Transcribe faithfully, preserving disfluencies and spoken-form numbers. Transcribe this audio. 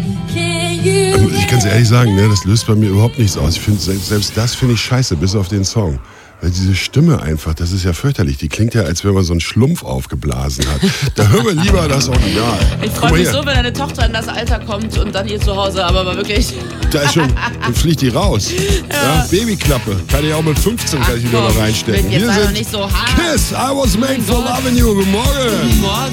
Ich kann es ehrlich sagen, ne, das löst bei mir überhaupt nichts aus. Ich finde, selbst, selbst das finde ich scheiße, bis auf den Song. Weil diese Stimme einfach, das ist ja fürchterlich. Die klingt ja, als wenn man so einen Schlumpf aufgeblasen hat. Da hören wir lieber das Original. Ich freue mich so, wenn deine Tochter in das Alter kommt und dann hier zu Hause, aber mal wirklich. Da ist schon, dann fliegt die raus. Ja. Ja, Babyklappe. Kann ich auch mit fünfzehn kann ich die noch reinstecken. Jetzt Hier sei sind doch nicht so hart. Kiss, I was made for loving you. Guten Morgen. Guten Morgen.